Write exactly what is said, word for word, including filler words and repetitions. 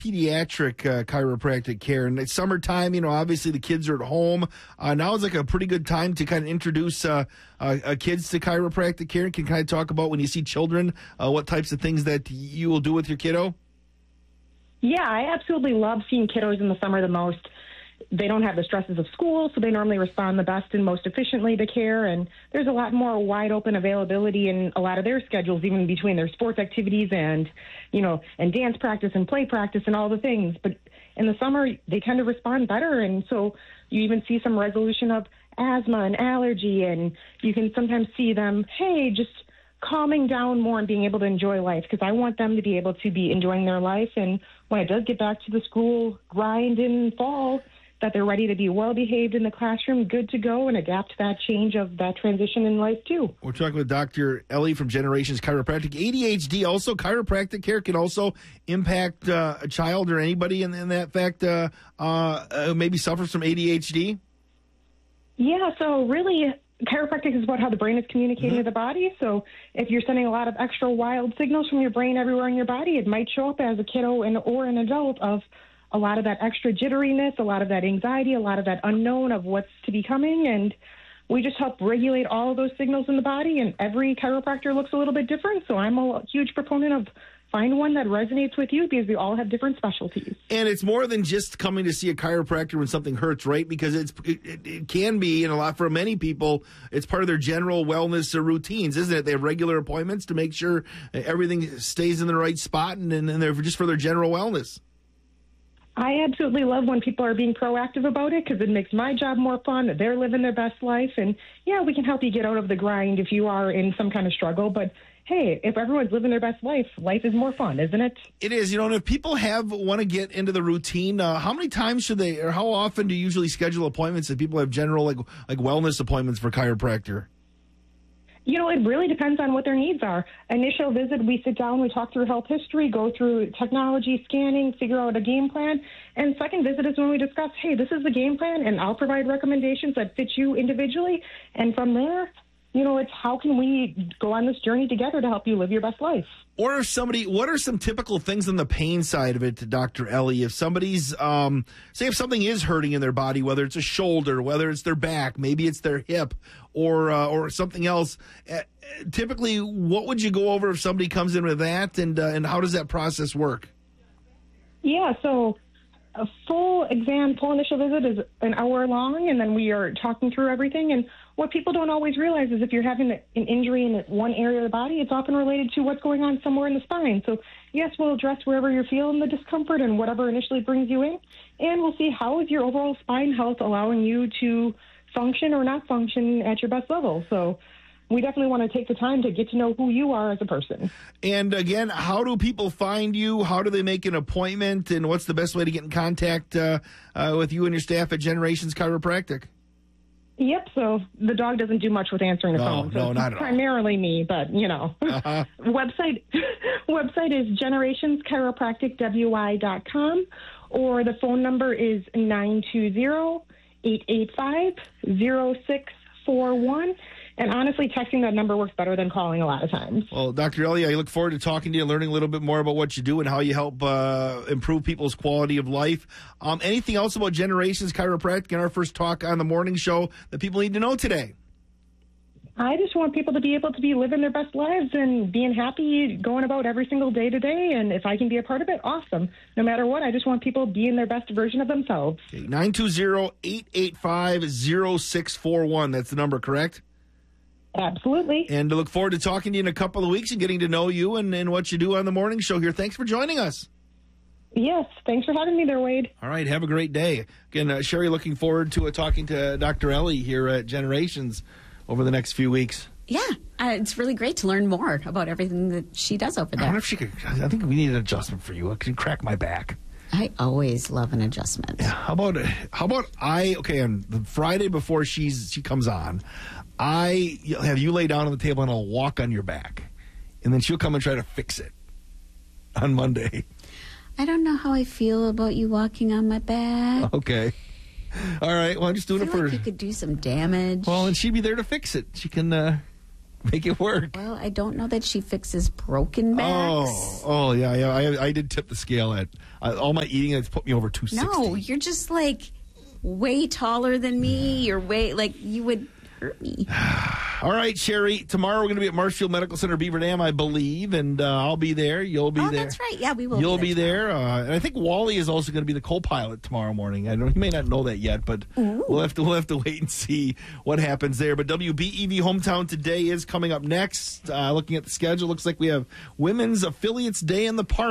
pediatric uh, chiropractic care. And it's summertime, you know, obviously the kids are at home. Uh, now is like a pretty good time to kind of introduce uh, uh, uh, kids to chiropractic care. And can kind of talk about when you see children, uh, what types of things that you will do with your kiddo? Yeah, I absolutely love seeing kiddos in the summer the most. They don't have the stresses of school, so they normally respond the best and most efficiently to care. And there's a lot more wide open availability in a lot of their schedules, even between their sports activities and, you know, and dance practice and play practice and all the things. But in the summer, they tend to respond better. And so you even see some resolution of asthma and allergy. And you can sometimes see them, hey, just calming down more and being able to enjoy life, because I want them to be able to be enjoying their life. And when it does get back to the school grind in fall, that they're ready to be well-behaved in the classroom, good to go, and adapt to that change of that transition in life, too. We're talking with Doctor Ellie from Generations Chiropractic. A D H D, also chiropractic care can also impact uh, a child or anybody in, in that fact uh, uh, uh, maybe suffers from A D H D? Yeah, so really, chiropractic is about how the brain is communicating Mm-hmm. to the body. So if you're sending a lot of extra wild signals from your brain everywhere in your body, it might show up as a kiddo and, or an adult of a lot of that extra jitteriness, a lot of that anxiety, a lot of that unknown of what's to be coming. And we just help regulate all of those signals in the body. And every chiropractor looks a little bit different. So I'm a huge proponent of find one that resonates with you, because we all have different specialties. And it's more than just coming to see a chiropractor when something hurts, right? Because it's it, it, it can be, and a lot for many people, it's part of their general wellness routines, isn't it? They have regular appointments to make sure everything stays in the right spot, and, and they're just for their general wellness. I absolutely love when people are being proactive about it, because it makes my job more fun. They're living their best life. And, yeah, we can help you get out of the grind if you are in some kind of struggle. But, hey, if everyone's living their best life, life is more fun, isn't it? It is. You know, and if people have want to get into the routine, uh, how many times should they, or how often do you usually schedule appointments if people have general, like, like wellness appointments for chiropractor? You know, it really depends on what their needs are. Initial visit, we sit down, we talk through health history, go through technology, scanning, figure out a game plan. And second visit is when we discuss, hey, this is the game plan, and I'll provide recommendations that fit you individually. And from there, you know, it's how can we go on this journey together to help you live your best life? Or if somebody, what are some typical things on the pain side of it, Doctor Ellie? If somebody's, um, say if something is hurting in their body, whether it's a shoulder, whether it's their back, maybe it's their hip, or uh, or something else, uh, typically what would you go over if somebody comes in with that, and uh, and how does that process work? Yeah, so a full exam, full initial visit is an hour long, and then we are talking through everything. And what people don't always realize is if you're having an injury in one area of the body, it's often related to what's going on somewhere in the spine. So, yes, we'll address wherever you're feeling the discomfort and whatever initially brings you in, and we'll see how is your overall spine health allowing you to function or not function at your best level. So we definitely want to take the time to get to know who you are as a person. And again, how do people find you? How do they make an appointment? And what's the best way to get in contact uh, uh, with you and your staff at Generations Chiropractic? Yep, so the dog doesn't do much with answering the no, phone. So no, it's not at primarily all. me, but, you know. Uh-huh. Website website is generations chiropractic w i dot com, or the phone number is nine two zero, eight eight five, zero six four one. And honestly, texting that number works better than calling a lot of times. Well, Doctor Ellie, I look forward to talking to you and learning a little bit more about what you do and how you help uh, improve people's quality of life. Um, anything else about Generations Chiropractic in our first talk on the morning show that people need to know today? I just want people to be able to be living their best lives and being happy, going about every single day to day. And if I can be a part of it, awesome. No matter what, I just want people being their best version of themselves. Okay, nine two zero, eight eight five, zero six four one. That's the number, correct? Absolutely. And to look forward to talking to you in a couple of weeks and getting to know you and, and what you do on the morning show here. Thanks for joining us. Yes, thanks for having me there, Wade. All right, have a great day. Again, uh, Sherry, looking forward to uh, talking to Doctor Ellie here at Generations over the next few weeks. Yeah, uh, it's really great to learn more about everything that she does over there. I wonder if she could, I think we need an adjustment for you. I can crack my back. I always love an adjustment. Yeah, how about, how about I, okay, on the Friday before she's she comes on, I have you lay down on the table and I'll walk on your back. And then she'll come and try to fix it on Monday. I don't know how I feel about you walking on my back. Okay. All right. Well, I'm just doing I it feel for... like you could do some damage. Well, and she'd be there to fix it. She can... Uh, Make it work. Well, I don't know that she fixes broken backs. Oh, oh yeah, yeah. I, I did tip the scale at uh, all my eating. It's put me over two sixty. No, you're just like way taller than me. You're way like you would hurt me. All right, Sherry. Tomorrow we're going to be at Marshfield Medical Center, Beaver Dam, I believe, and uh, I'll be there. You'll be oh, there. that's right. Yeah, we will. You'll be be there. there. Uh, and I think Wally is also going to be the co-pilot tomorrow morning. I don't. He may not know that yet, but Ooh. we'll have to we'll have to wait and see what happens there. But W B E V Hometown Today is coming up next. Uh, looking at the schedule, looks like we have Women's Affiliates Day in the Park.